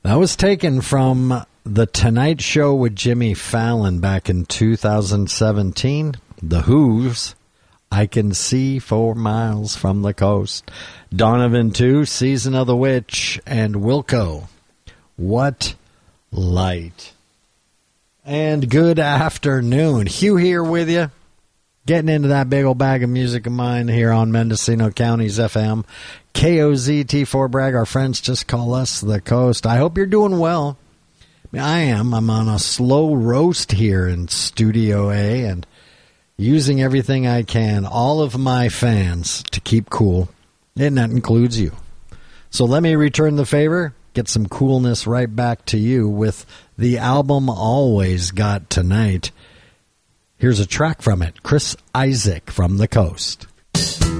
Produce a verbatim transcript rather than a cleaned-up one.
That was taken from The Tonight Show with Jimmy Fallon back in two thousand seventeen. The Who's I Can See Four Miles from the Coast. Donovan two, Season of the Witch, and Wilco, What Light. And good afternoon. Hugh here with you. Getting into that big old bag of music of mine here on Mendocino County's F M. K O Z T four Bragg. Our friends just call us the Coast. I hope you're doing well. I mean, I am. I'm on a slow roast here in Studio A and using everything I can, all of my fans, to keep cool. And that includes you. So let me return the favor, get some coolness right back to you with the album Always Got Tonight. Here's a track from it, Chris Isaak from the Coast.